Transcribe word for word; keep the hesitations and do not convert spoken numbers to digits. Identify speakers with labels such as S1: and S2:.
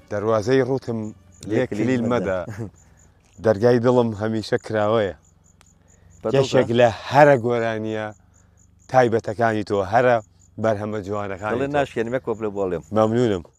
S1: دەواازەی ڕوتم لێ کلیل مەدە دەرگای دڵم هەمیشە کراوەیە یەکێک لە هەرە گۆرانیە تایبەتەکانی تۆ هەرە بەرهەمە جوانەکانی
S2: ناشکێنمە کۆپلە بۆڵێم
S1: مەمنونم.